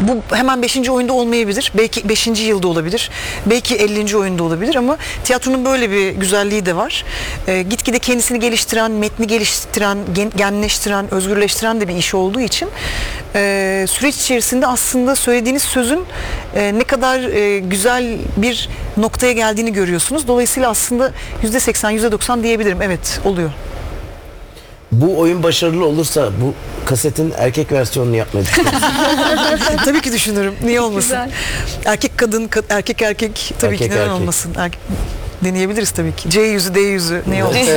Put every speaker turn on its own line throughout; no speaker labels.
Bu hemen 5. oyunda olmayabilir. Belki 5. yılda olabilir. Belki 50. oyunda olabilir ama tiyatronun böyle bir güzelliği de var. Gitgide kendisini geliştiren, metni geliştiren, genleştiren, özgürleştiren de bir iş olduğu için süreç içerisinde aslında söylediğiniz sözün ne kadar güzel bir noktaya geldiğini görüyorsunuz. Dolayısıyla aslında %80, %90 diyebilirim. Evet, oluyor.
Bu oyun başarılı olursa bu kasetin erkek versiyonunu yapmayı düşünüyorum.
Tabii ki düşünürüm. Niye olmasın?
Güzel.
Erkek kadın, erkek erkek tabii
Erkek
ki neden
erkek.
olmasın? Deneyebiliriz tabii ki. C yüzü, D yüzü ne olmasın?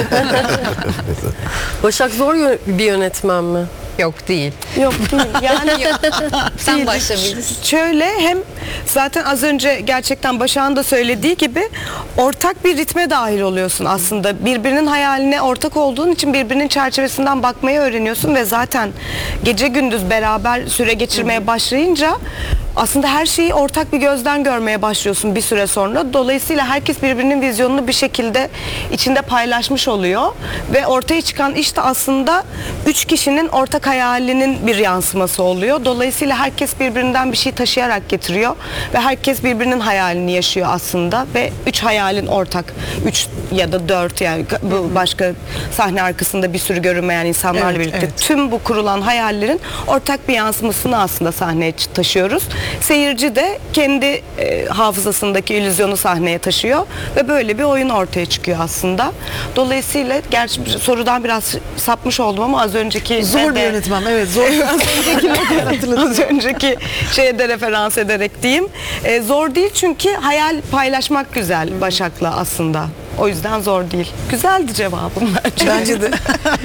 Başak zor bir yönetmen mi?
Yok değil.
Yok değil. Yani
Sen başlayabilirsin.
şöyle, hem zaten az önce gerçekten Başak'ın da söylediği gibi ortak bir ritme dahil oluyorsun aslında. Birbirinin hayaline ortak olduğun için birbirinin çerçevesinden bakmayı öğreniyorsun ve zaten gece gündüz beraber süre geçirmeye başlayınca aslında her şeyi ortak bir gözden görmeye başlıyorsun bir süre sonra. Dolayısıyla herkes birbirinin vizyonunu bir şekilde içinde paylaşmış oluyor ve ortaya çıkan iş de aslında 3 kişinin ortak hayalinin bir yansıması oluyor. Dolayısıyla herkes birbirinden bir şey taşıyarak getiriyor ve herkes birbirinin hayalini yaşıyor aslında ve 3 hayalin ortak. 3 ya da 4, yani bu başka sahne arkasında bir sürü görünmeyen insanlarla
Evet,
birlikte
evet.
tüm bu kurulan hayallerin ortak bir yansımasını aslında sahneye taşıyoruz. Seyirci de kendi hafızasındaki illüzyonu sahneye taşıyor ve böyle bir oyun ortaya çıkıyor aslında. Dolayısıyla gerçi sorudan biraz sapmış oldum ama az önceki
Zor bir yönetmen, evet zor.
az önceki şeye de referans ederek diyeyim. Zor değil çünkü hayal paylaşmak güzel Başak'la aslında. O yüzden zor değil. Güzeldi cevabım bence.
Bence de.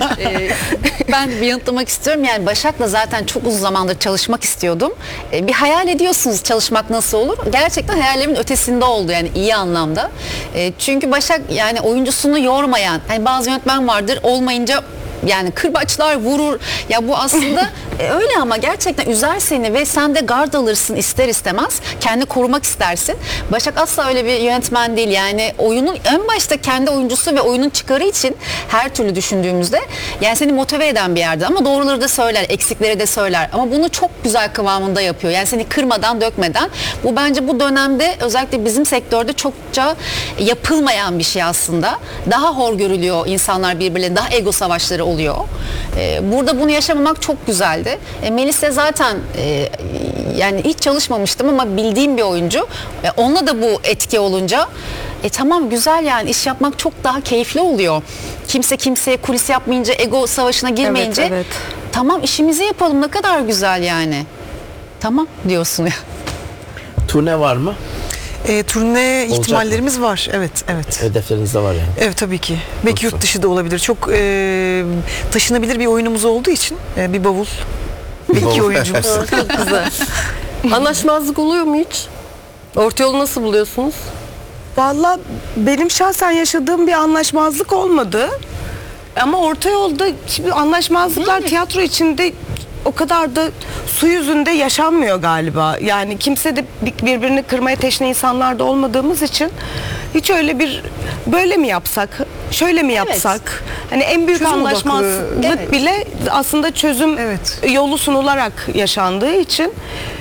Ben bir yanıtlamak istiyorum. Yani Başak'la zaten çok uzun zamandır çalışmak istiyordum. Bir hayal ediyorsunuz çalışmak nasıl olur. Gerçekten hayallerimin ötesinde oldu yani iyi anlamda. Çünkü Başak yani oyuncusunu yormayan, hani bazı yönetmen vardır olmayınca yani kırbaçlar vurur. Ya bu aslında öyle ama gerçekten üzer seni ve sen de gard alırsın ister istemez. Kendi korumak istersin. Başak asla öyle bir yönetmen değil. Yani oyunun en başta kendi oyuncusu ve oyunun çıkarı için her türlü düşündüğümüzde yani seni motive eden bir yerde ama doğruları da söyler, eksikleri de söyler. Ama bunu çok güzel kıvamında yapıyor. Yani seni kırmadan, dökmeden. Bu bence bu dönemde özellikle bizim sektörde çokça yapılmayan bir şey aslında. Daha hor görülüyor insanlar birbirine, daha ego savaşları oluyor. Burada bunu yaşamamak çok güzeldi. Melis de zaten yani hiç çalışmamıştım ama bildiğim bir oyuncu. Onunla da bu etki olunca tamam güzel yani iş yapmak çok daha keyifli oluyor. Kimse kimseye kulis yapmayınca, ego savaşına girmeyince
Evet, evet.
tamam işimizi yapalım ne kadar güzel yani. Tamam diyorsun ya.
Turne var mı?
Turne
Olacak
ihtimallerimiz var. Evet, evet.
Hedeflerinizde var yani.
Evet tabii ki. Belki
Çok
yurt dışı da olabilir. Çok taşınabilir bir oyunumuz olduğu için bir bavul. Bir iki oyuncumuz.
Çok güzel. Anlaşmazlık oluyor mu hiç? Orta yolu nasıl buluyorsunuz?
Valla benim şahsen yaşadığım bir anlaşmazlık olmadı. Ama orta yolda şimdi anlaşmazlıklar tiyatro içinde o kadar da su yüzünde yaşanmıyor galiba. Yani kimse de birbirini kırmaya teşne insanlar da olmadığımız için hiç öyle bir böyle mi yapsak, şöyle mi yapsak? Hani en büyük
Çözüm odaklı.
anlaşmazlık
Evet.
bile aslında çözüm
Evet.
yolu sunularak yaşandığı için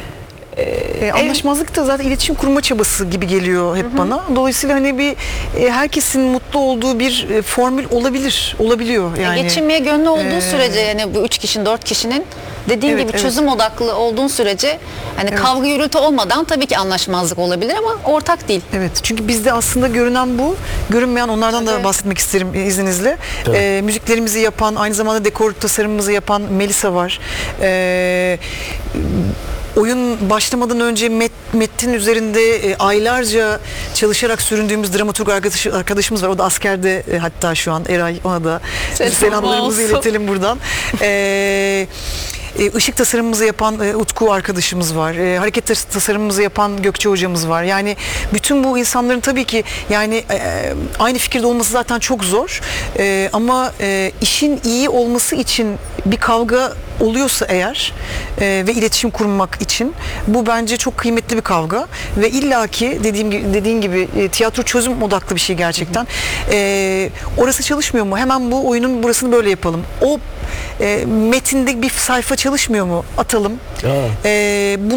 Anlaşmazlık da zaten iletişim kurma çabası gibi geliyor hep bana. Dolayısıyla hani bir herkesin mutlu olduğu bir formül olabiliyor yani.
Geçinmeye gönlü olduğu sürece yani bu 3 kişinin 4 kişinin dediğin
Evet,
gibi
evet.
çözüm odaklı olduğun sürece hani kavga gürültü olmadan tabii ki anlaşmazlık olabilir ama ortak değil.
Evet, çünkü bizde aslında görünen bu, görünmeyen onlardan da bahsetmek isterim izninizle. Müziklerimizi yapan, aynı zamanda dekor tasarımımızı yapan Melisa var. Oyun başlamadan önce metin üzerinde aylarca çalışarak süründüğümüz dramaturg arkadaşımız var. O da askerde hatta şu an Eray, ona da selamlarımızı iletelim buradan. Işık tasarımımızı yapan Utku arkadaşımız var. Hareket tasarımımızı yapan Gökçe hocamız var. Yani bütün bu insanların tabii ki yani aynı fikirde olması zaten çok zor. Ama işin iyi olması için bir kavga oluyorsa eğer ve iletişim kurmak için bu bence çok kıymetli bir kavga ve illaki dediğin gibi tiyatro çözüm odaklı bir şey gerçekten. Orası çalışmıyor mu? Hemen bu oyunun burasını böyle yapalım. O metinde bir sayfa çalışmıyor mu? Atalım.